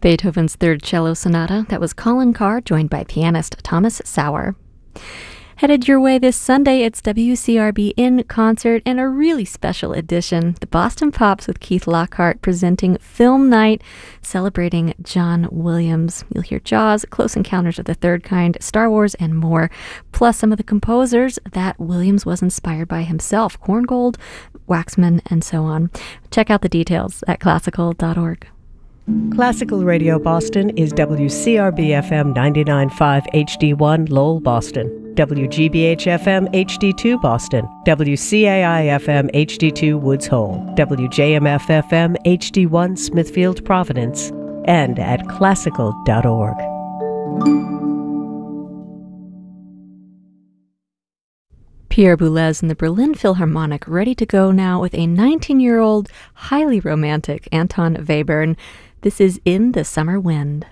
Beethoven's Third Cello Sonata. That was Colin Carr, joined by pianist Thomas Sauer. Headed your way this Sunday, it's WCRB in concert and a really special edition. The Boston Pops with Keith Lockhart presenting Film Night, celebrating John Williams. You'll hear Jaws, Close Encounters of the Third Kind, Star Wars, and more. Plus some of the composers that Williams was inspired by himself, Korngold, Waxman, and so on. Check out the details at classical.org. Classical Radio Boston is WCRB-FM 99.5 HD1 Lowell, Boston, WGBH-FM HD2 Boston, WCAI-FM HD2 Woods Hole, WJMF-FM HD1 Smithfield, Providence, and at classical.org. Pierre Boulez and the Berlin Philharmonic ready to go now with a 19-year-old, highly romantic Anton Webern. This is In the Summer Wind.